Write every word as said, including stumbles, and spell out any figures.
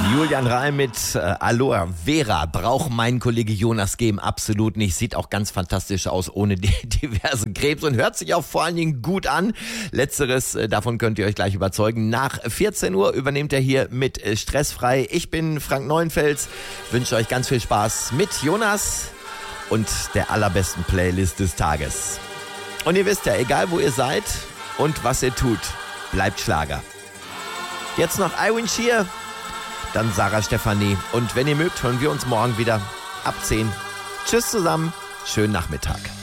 Julian Reim mit äh, Aloe Vera braucht mein Kollege Jonas Gehm absolut nicht. Sieht auch ganz fantastisch aus ohne die diversen Krebs und hört sich auch vor allen Dingen gut an. Letzteres, äh, davon könnt ihr euch gleich überzeugen. Nach vierzehn Uhr übernehmt er hier mit äh, Stressfrei. Ich bin Frank Neuenfels, wünsche euch ganz viel Spaß mit Jonas und der allerbesten Playlist des Tages. Und ihr wisst ja, egal wo ihr seid und was ihr tut, bleibt Schlager. Jetzt noch Iwan Shear, dann Sarah Stefani. Und wenn ihr mögt, hören wir uns morgen wieder ab zehn. Tschüss zusammen, schönen Nachmittag.